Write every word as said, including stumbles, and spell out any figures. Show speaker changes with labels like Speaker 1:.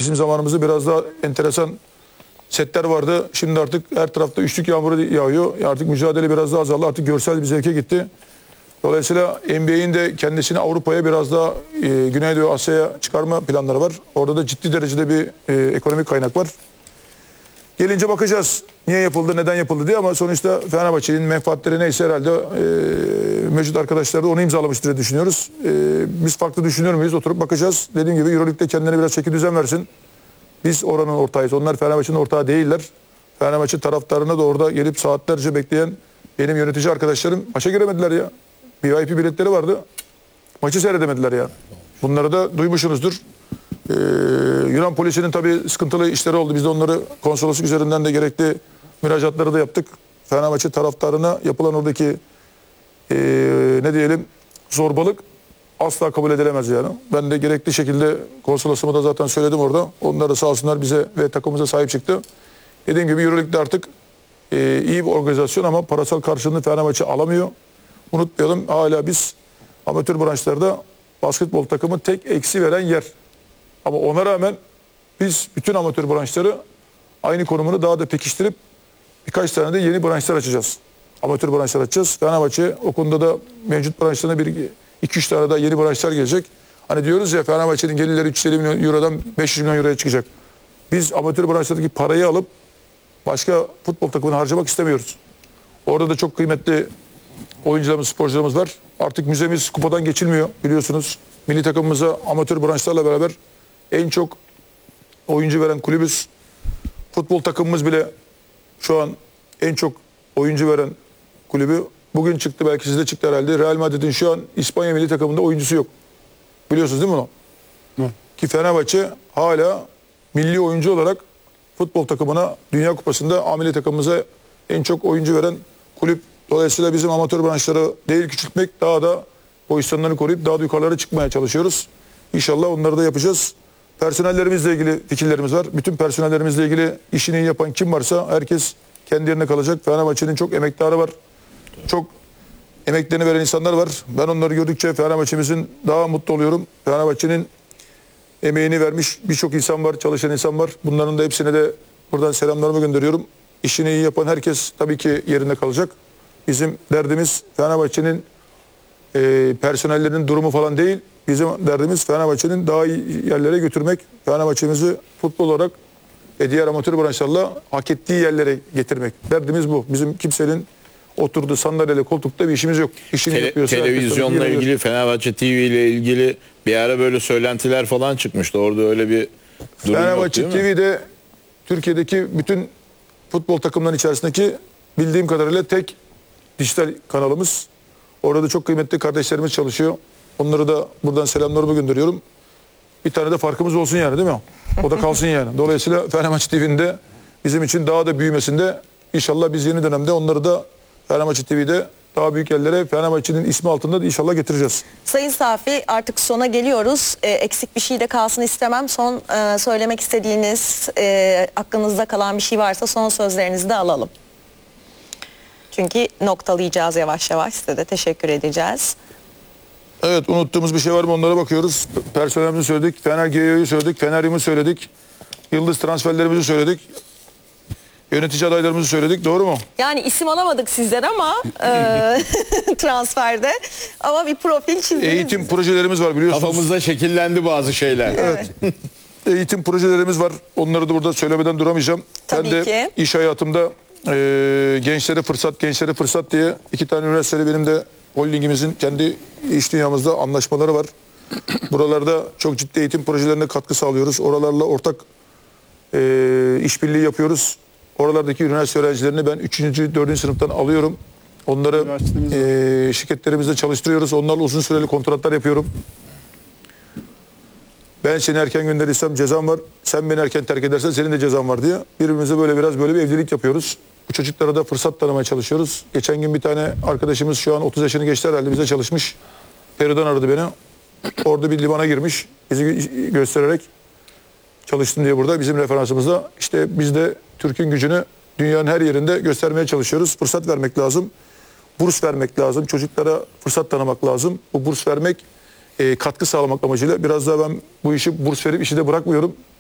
Speaker 1: Bizim zamanımızda biraz daha enteresan setler vardı. Şimdi artık her tarafta üçlük yağmuru yağıyor. Artık mücadele biraz daha azaldı. Artık görsel bir zevke gitti. Dolayısıyla N B A'in de kendisini Avrupa'ya biraz daha e, Güneydoğu Asya'ya çıkarma planları var. Orada da ciddi derecede bir e, ekonomik kaynak var. Gelince bakacağız niye yapıldı, neden yapıldı diye, ama sonuçta Fenerbahçe'nin menfaatleri neyse herhalde e, mevcut arkadaşlar da onu imzalamıştır diye düşünüyoruz. E, biz farklı düşünüyor muyuz? Oturup bakacağız. Dediğim gibi Euroleague'de kendine biraz çeki düzen versin. Biz oranın ortağıyız. Onlar Fenerbahçe'nin ortağı değiller. Fenerbahçe taraftarına da orada gelip saatlerce bekleyen benim yönetici arkadaşlarım maça giremediler ya. V I P biletleri vardı. Maçı seyredemediler ya. Bunları da duymuşsunuzdur. Ee, Yunan polisinin tabii sıkıntılı işleri oldu. Biz de onları konsolosluk üzerinden de gerekli müracaatları da yaptık. Fenerbahçe taraftarına yapılan oradaki ee, ne diyelim zorbalık asla kabul edilemez yani. Ben de gerekli şekilde konsolosluğuma da zaten söyledim orada. Onlar da sağ olsunlar bize ve takımımıza sahip çıktı. Dediğim gibi Euroleague'de artık ee, iyi bir organizasyon ama parasal karşılığını Fenerbahçe alamıyor. Unutmayalım, hala biz amatör branşlarda basketbol takımı tek eksi veren yer. Ama ona rağmen biz bütün amatör branşları aynı konumunu daha da pekiştirip birkaç tane de yeni branşlar açacağız. Amatör branşlar açacağız. Fenerbahçe o konuda da mevcut branşlarına bir iki üç tane daha yeni branşlar gelecek. Hani diyoruz ya, Fenerbahçe'nin gelirleri üç yüz elli milyon eurodan beş yüz milyon euroya çıkacak. Biz amatör branşlardaki parayı alıp başka futbol takımını harcamak istemiyoruz. Orada da çok kıymetli oyuncularımız, sporcularımız var. Artık müzemiz kupadan geçilmiyor biliyorsunuz. Milli takımımıza amatör branşlarla beraber en çok oyuncu veren kulübüz. Futbol takımımız bile şu an en çok oyuncu veren kulübü. Bugün çıktı, belki sizde çıktı herhalde. Real Madrid'in şu an İspanya milli takımında oyuncusu yok. Biliyorsunuz değil mi onu? Hı. Ki Fenerbahçe hala milli oyuncu olarak futbol takımına Dünya Kupası'nda A milli takımımıza en çok oyuncu veren kulüp. Dolayısıyla bizim amatör branşları değil küçültmek, daha da pozisyonlarını koruyup daha da yukarılara çıkmaya çalışıyoruz. İnşallah onları da yapacağız. Personellerimizle ilgili fikirlerimiz var. Bütün personellerimizle ilgili işini iyi yapan kim varsa herkes kendi yerine kalacak. Fenerbahçe'nin çok emektarı var. Çok emeklerini veren insanlar var. Ben onları gördükçe Fenerbahçe'mizin daha mutlu oluyorum. Fenerbahçe'nin emeğini vermiş birçok insan var, çalışan insan var. Bunların da hepsine de buradan selamlarımı gönderiyorum. İşini iyi yapan herkes tabii ki yerinde kalacak. Bizim derdimiz Fenerbahçe'nin e, personellerinin durumu falan değil. Bizim derdimiz Fenerbahçe'nin daha iyi yerlere götürmek. Fenerbahçe'mizi futbol olarak ve diğer amatör branşlarla hak ettiği yerlere getirmek. Derdimiz bu. Bizim kimsenin oturduğu sandalyeyle koltukta bir işimiz yok. İşini
Speaker 2: Tele,
Speaker 1: yapıyorsa
Speaker 2: televizyonla ilgili, Fenerbahçe T V ile ilgili bir ara böyle söylentiler falan çıkmıştı. Orada öyle bir durum
Speaker 1: Fenerbahçe
Speaker 2: yok değil mi?
Speaker 1: T V'de Türkiye'deki bütün futbol takımlarının içerisindeki bildiğim kadarıyla tek dijital kanalımız. Orada çok kıymetli kardeşlerimiz çalışıyor. Onları da buradan selamlarımı gönderiyorum. Bir tane de farkımız olsun yani, değil mi? O da kalsın yani. Dolayısıyla Fenerbahçe T V'nin de bizim için daha da büyümesinde inşallah biz yeni dönemde onları da Fenerbahçe T V'de daha büyük yerlere Fenerbahçe'nin ismi altında da inşallah getireceğiz.
Speaker 3: Sayın Safi, artık sona geliyoruz. E, eksik bir şey de kalsın istemem. Son e, söylemek istediğiniz, e, aklınızda kalan bir şey varsa son sözlerinizi de alalım. Çünkü noktalayacağız yavaş yavaş. Size de teşekkür edeceğiz.
Speaker 1: Evet, unuttuğumuz bir şey var mı onlara bakıyoruz. Personelimizi söyledik, Fener G E O'yu söyledik, Feneryum'u söyledik. Yıldız transferlerimizi söyledik. Yönetici adaylarımızı söyledik, doğru mu?
Speaker 3: Yani isim alamadık sizden ama e, transferde. Ama bir profil çizdiniz.
Speaker 1: Eğitim projelerimiz var biliyorsunuz.
Speaker 2: Kafamızda şekillendi bazı şeyler.
Speaker 1: Evet. Eğitim projelerimiz var. Onları da burada söylemeden duramayacağım.
Speaker 3: Tabii
Speaker 1: ben de
Speaker 3: ki.
Speaker 1: iş hayatımda e, gençlere fırsat, gençlere fırsat diye iki tane üniversitede benim de holdingimizin kendi iş dünyamızda anlaşmaları var. Buralarda çok ciddi eğitim projelerine katkı sağlıyoruz. Oralarla ortak e, işbirliği yapıyoruz. Oralardaki üniversite öğrencilerini ben üçüncü dördüncü sınıftan alıyorum. Onları e, şirketlerimizde çalıştırıyoruz. Onlarla uzun süreli kontratlar yapıyorum. Ben seni erken gönderirsem cezam var. Sen beni erken terk edersen senin de cezan var diye. Birbirimize böyle biraz böyle bir evlilik yapıyoruz. Bu çocuklara da fırsat tanımaya çalışıyoruz. Geçen gün bir tane arkadaşımız şu an otuz yaşını geçti herhalde, bize çalışmış. Peri'den aradı beni. Orada bir limana girmiş. Bizi göstererek çalıştım diye burada bizim referansımızda. İşte biz de Türk'ün gücünü dünyanın her yerinde göstermeye çalışıyoruz. Fırsat vermek lazım. Burs vermek lazım. Çocuklara fırsat tanımak lazım. Bu burs vermek, e, katkı sağlamak amacıyla. Biraz daha ben bu işi burs verip işi de bırakmıyorum.